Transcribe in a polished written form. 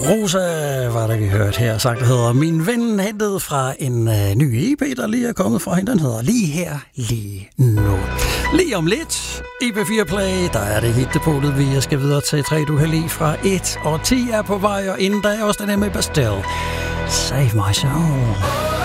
Rosa var det, vi hørte her. Sang, der hedder Min Ven, hentet fra en ny EP, der lige er kommet fra hende. Den hedder Lige Her, Lige Nu. Lige om lidt, EP4 Play, der er det hitdepotet, vi skal videre til 3, du kan lide fra 1 og 10 er på vej, og inden der er også den her med Bastille. Save My Soul.